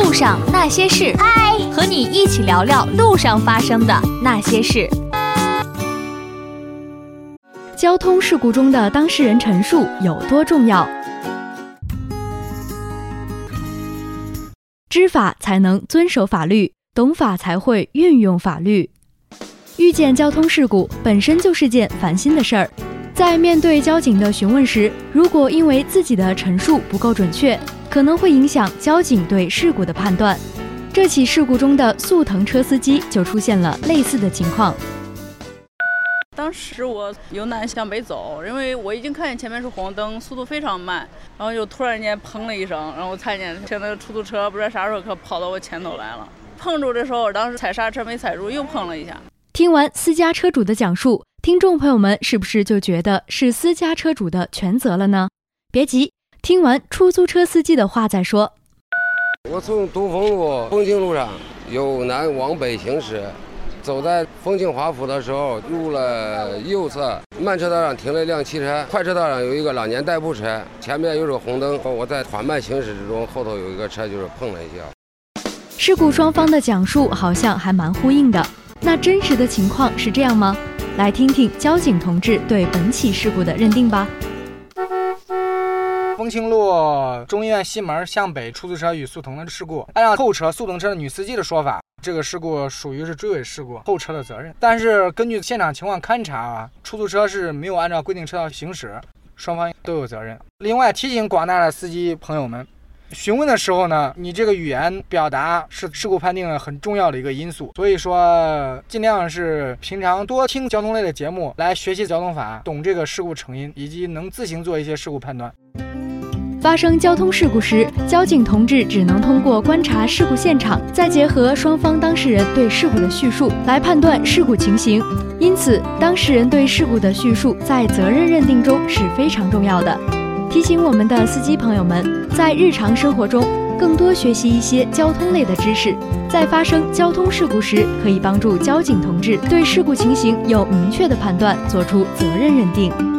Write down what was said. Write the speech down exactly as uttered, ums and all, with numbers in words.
路上那些事，嗨，和你一起聊聊路上发生的那些事。 交通事故中的当事人陈述有多重要？知法才能遵守法律，懂法才会运用法律。遇见交通事故本身就是件烦心的事儿，在面对交警的询问时，如果因为自己的陈述不够准确，可能会影响交警对事故的判断。这起事故中的速腾车司机就出现了类似的情况。 当时我由南向北走，因为我已经看见前面是红灯，速度非常慢，然后就突然间砰了一声，然后我看见现在出租车不知道啥时候可跑到我前头来了，碰住的时候我当时踩刹车没踩住，又碰了一下。 听完私家车主的讲述，听众朋友们是不是就觉得是私家车主的全责了呢？别急，听完出租车司机的话再说。 我从东风路丰庆路上由南往北行驶，走在丰庆华府的时候，入了右侧慢车道上停了一辆汽车，快车道上有一个老年代步车，前面又是红灯，我在缓慢行驶之中，后头有一个车就是碰了一下。 事故双方的讲述好像还蛮呼应的，那真实的情况是这样吗？来听听交警同志对本起事故的认定吧。 丰庆路中医院西门向北出租车与速腾的事故，按照后车速腾车的女司机的说法，这个事故属于是追尾事故，后车的责任。但是根据现场情况勘查啊，出租车是没有按照规定车道行驶，双方都有责任。另外提醒广大的司机朋友们，询问的时候呢，你这个语言表达是事故判定很重要的一个因素，所以说尽量是平常多听交通类的节目，来学习交通法，懂这个事故成因，以及能自行做一些事故判断。 发生交通事故时，交警同志只能通过观察事故现场，再结合双方当事人对事故的叙述来判断事故情形。因此，当事人对事故的叙述在责任认定中是非常重要的。提醒我们的司机朋友们，在日常生活中更多学习一些交通类的知识，在发生交通事故时，可以帮助交警同志对事故情形有明确的判断，做出责任认定。